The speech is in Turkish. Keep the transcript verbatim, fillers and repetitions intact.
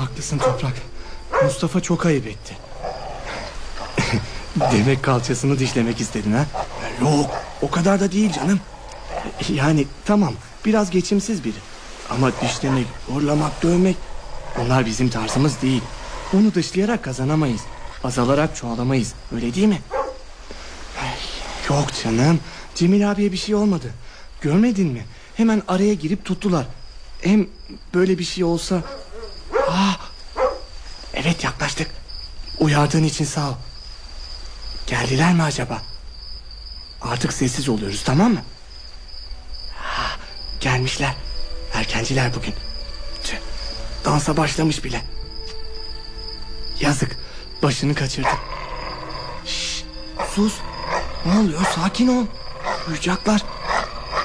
Haklısın Toprak. Mustafa çok ayıp etti. Demek kalçasını dişlemek istedin ha? Yok, o kadar da değil canım. Yani tamam, biraz geçimsiz biri. Ama dişlemek, horlamak, dövmek, bunlar bizim tarzımız değil. Onu dışlayarak kazanamayız. Azalarak çoğalamayız, öyle değil mi? Yok canım, Cemil abiye bir şey olmadı. Görmedin mi? Hemen araya girip tuttular. Hem böyle bir şey olsa... Aa, evet, yaklaştık. Uyardığın için sağ ol. Geldiler mi acaba? Artık sessiz oluyoruz, tamam mı? Ha, gelmişler. Erkenciler bugün. Tüh, dansa başlamış bile. Yazık, başını kaçırdı. Şşş, sus. Ne oluyor, sakin ol. Duyacaklar.